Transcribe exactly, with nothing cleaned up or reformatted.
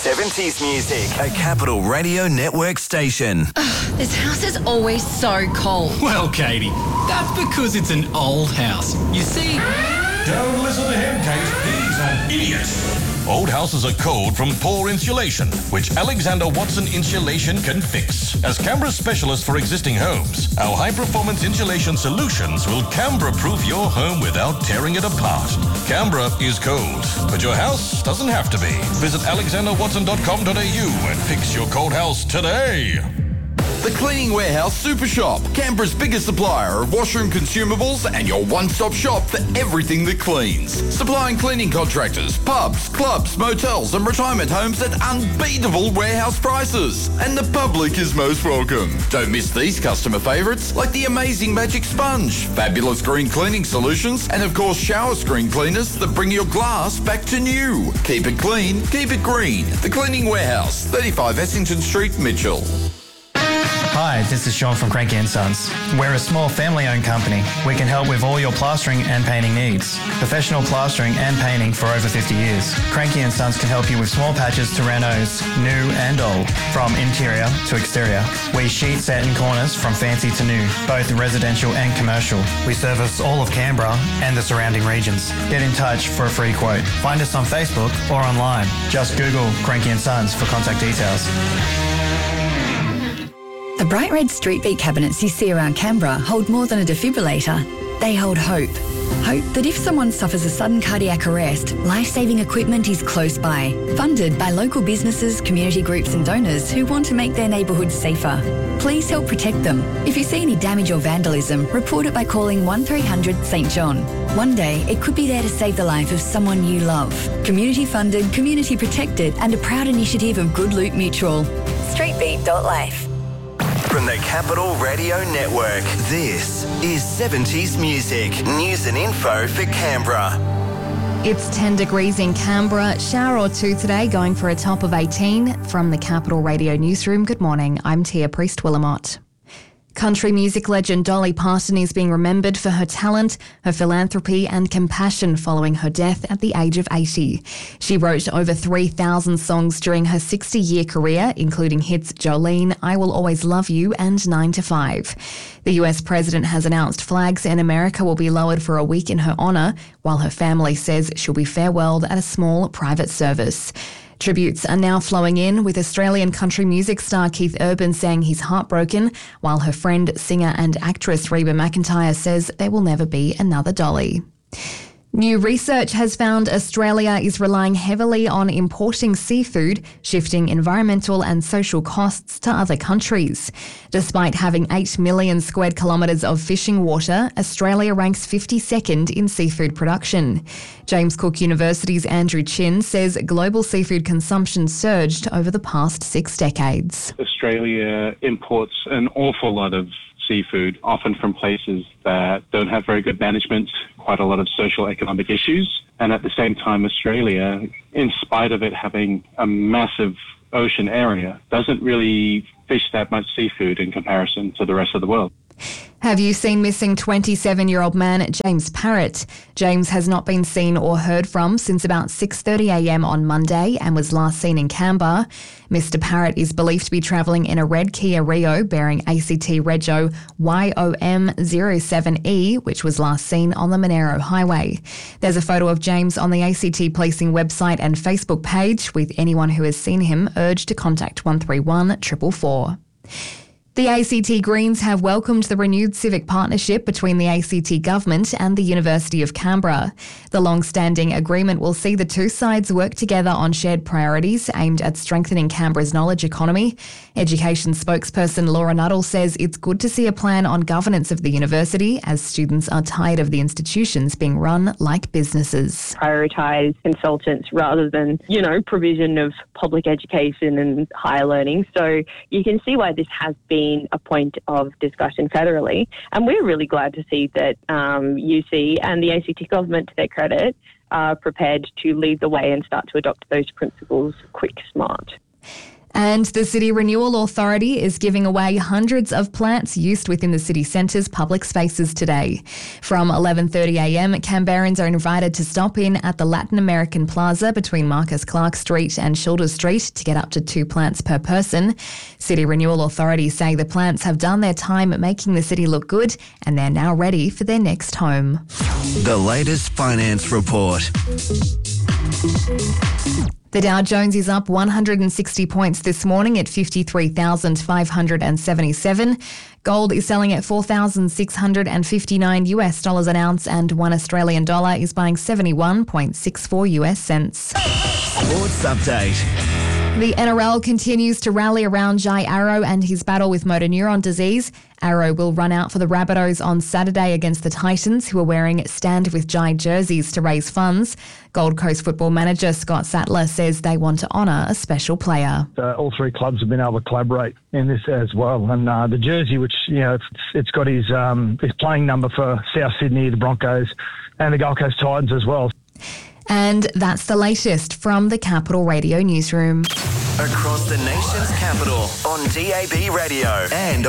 seventies music, a Capital Radio Network station. Ugh, this house is always so cold. Well, Katie, that's because it's an old house. You see... Don't listen to him, Kate. He's an idiot. Old houses are cold from poor insulation, which Alexander Watson Insulation can fix. As Canberra's specialist for existing homes, our high-performance insulation solutions will Canberra-proof your home without tearing it apart. Canberra is cold, but your house doesn't have to be. Visit alexander watson dot com dot a u and fix your cold house today. The Cleaning Warehouse Super Shop, Canberra's biggest supplier of washroom consumables and your one-stop shop for everything that cleans. Supplying cleaning contractors, pubs, clubs, motels and retirement homes at unbeatable warehouse prices. And the public is most welcome. Don't miss these customer favourites like the amazing Magic Sponge, fabulous green cleaning solutions and of course shower screen cleaners that bring your glass back to new. Keep it clean, keep it green. The Cleaning Warehouse, thirty-five Essington Street, Mitchell. Hi, this is Sean from Cranky and Sons. We're a small family-owned company. We can help with all your plastering and painting needs. Professional plastering and painting for over fifty years. Cranky and Sons can help you with small patches to renos, new and old, from interior to exterior. We sheet set in corners from fancy to new, both residential and commercial. We service all of Canberra and the surrounding regions. Get in touch for a free quote. Find us on Facebook or online. Just Google Cranky and Sons for contact details. The bright red street beat cabinets you see around Canberra hold more than a defibrillator. They hold hope. Hope that if someone suffers a sudden cardiac arrest, life-saving equipment is close by. Funded by local businesses, community groups and donors who want to make their neighbourhoods safer. Please help protect them. If you see any damage or vandalism, report it by calling one three hundred St John. One day, it could be there to save the life of someone you love. Community funded, community protected and a proud initiative of Good Loot Mutual. streetbeat dot life. From the Capital Radio Network, this is seventies music, news and info for Canberra. It's ten degrees in Canberra, shower or two today, going for a top of eighteen. From the Capital Radio Newsroom, good morning, I'm Tia Priest-Willamott. Country music legend Dolly Parton is being remembered for her talent, her philanthropy and compassion following her death at the age of eighty. She wrote over three thousand songs during her sixty-year career, including hits Jolene, I Will Always Love You and nine to five. The U S president has announced flags in America will be lowered for a week in her honour, while her family says she'll be farewelled at a small private service. Tributes are now flowing in, with Australian country music star Keith Urban saying he's heartbroken, while her friend, singer and actress Reba McEntire says there will never be another Dolly. New research has found Australia is relying heavily on importing seafood, shifting environmental and social costs to other countries. Despite having eight million square kilometres of fishing water, Australia ranks fifty-second in seafood production. James Cook University's Andrew Chin says global seafood consumption surged over the past six decades. Australia imports an awful lot of seafood, often from places that don't have very good management, quite a lot of social economic issues. And at the same time, Australia, in spite of it having a massive ocean area, doesn't really fish that much seafood in comparison to the rest of the world. Have you seen missing twenty-seven-year-old man James Parrott? James has not been seen or heard from since about six thirty a m on Monday and was last seen in Canberra. Mister Parrott is believed to be travelling in a red Kia Rio bearing A C T Rego Y O M zero seven E, which was last seen on the Monero Highway. There's a photo of James on the A C T Policing website and Facebook page, with anyone who has seen him urged to contact one three one four four four. The A C T Greens have welcomed the renewed civic partnership between the A C T government and the University of Canberra. The long-standing agreement will see the two sides work together on shared priorities aimed at strengthening Canberra's knowledge economy. Education spokesperson Laura Nuttall says it's good to see a plan on governance of the university, as students are tired of the institutions being run like businesses. Prioritise consultants rather than, you know, provision of public education and higher learning. So you can see why this has been a point of discussion federally, and we're really glad to see that um, U C and the A C T government, to their credit, are prepared to lead the way and start to adopt those principles quick, smart. And the City Renewal Authority is giving away hundreds of plants used within the city centre's public spaces today. From eleven thirty a m, Canberrans are invited to stop in at the Latin American Plaza between Marcus Clark Street and Childers Street to get up to two plants per person. City Renewal Authority say the plants have done their time making the city look good and they're now ready for their next home. The latest finance report. The Dow Jones is up one hundred sixty points this morning at fifty-three thousand five hundred seventy-seven. Gold is selling at four thousand six hundred fifty-nine US dollars an ounce, and one Australian dollar is buying seventy-one point six four US cents. Sports update. The N R L continues to rally around Jai Arrow and his battle with motor neuron disease. Arrow will run out for the Rabbitohs on Saturday against the Titans, who are wearing Stand With Jai jerseys to raise funds. Gold Coast football manager Scott Sattler says they want to honour a special player. Uh, all three clubs have been able to collaborate in this as well. And uh, the jersey, which, you know, it's, it's got his, um, his playing number for South Sydney, the Broncos, and the Gold Coast Titans as well. And that's the latest from the Capital Radio newsroom. Across the nation's capital on D A B Radio and